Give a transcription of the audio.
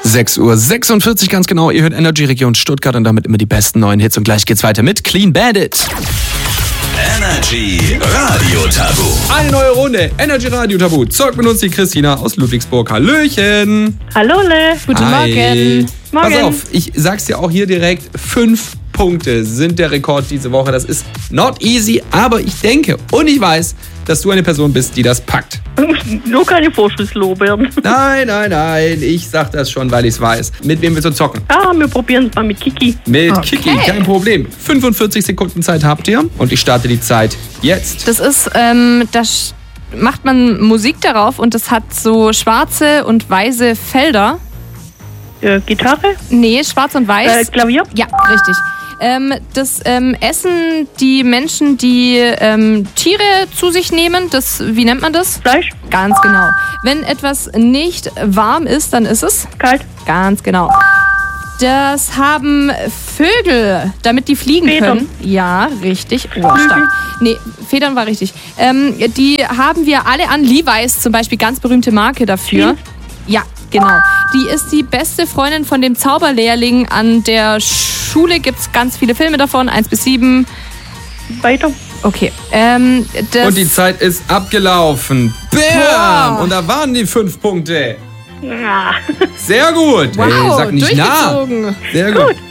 6:46 Uhr ganz genau. Ihr hört Energy Region Stuttgart und damit immer die besten neuen Hits. Und gleich geht's weiter mit Clean Bandit. Energy Radio Tabu. Eine neue Runde. Energy Radio Tabu. Zockt mit uns die Christina aus Ludwigsburg. Hallöchen. Hallo, Le. Guten Morgen. Morgen. Pass auf, ich sag's dir auch hier direkt. 5 Punkte sind der Rekord diese Woche. Das ist not easy, aber ich denke und ich weiß, dass du eine Person bist, die das packt. Nur keine Vorschusslorbeeren. Nein, ich sag das schon, weil ich's weiß. Mit wem willst du zocken? Wir probieren es mal mit Kiki. Mit Kiki, kein Problem. 45 Sekunden Zeit habt ihr und ich starte die Zeit jetzt. Das ist, da macht man Musik darauf und das hat so schwarze und weiße Felder. Gitarre? Nee, schwarz und weiß. Klavier? Ja, richtig. Das essen die Menschen, die Tiere zu sich nehmen. Wie nennt man das? Fleisch? Ganz genau. Wenn etwas nicht warm ist, dann ist es? Kalt? Ganz genau. Das haben Vögel, damit die fliegen Federn. können. Ja, richtig. Oh, stark. Nee, Federn war richtig. Die haben wir alle an. Levi's zum Beispiel, ganz berühmte Marke dafür. Ja, genau. Die ist die beste Freundin von dem Zauberlehrling. An der Schule gibt es ganz viele Filme davon, 1-7. Weiter? Okay. Und die Zeit ist abgelaufen. Bam! Wow. Und da waren die 5 Punkte. Ja. Sehr gut. Wow, Hey, sag nicht nah. durchgezogen. Sehr gut.